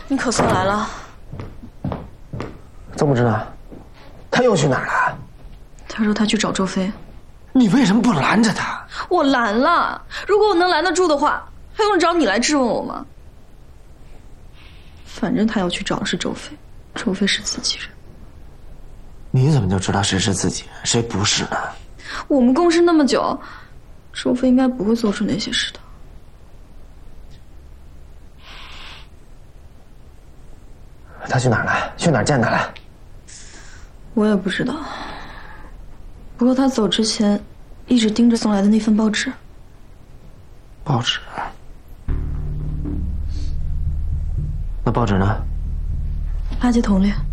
你可算来了。 怎么知道？他又去哪儿了？ 他说他去找周飞。 你为什么不拦着他？ 我拦了。如果我能拦得住的话，还用找你来质问我吗？反正他要去找的是周飞，周飞是自己人。 你怎么就知道谁是自己人，谁不是呢？ 我们共事那么久，周飞应该不会做出那些事的。 他去哪儿了？去哪儿见他了？ 我也不知道。不过他走之前，一直盯着送来的那份报纸。 报纸？那报纸呢？ 垃圾桶里。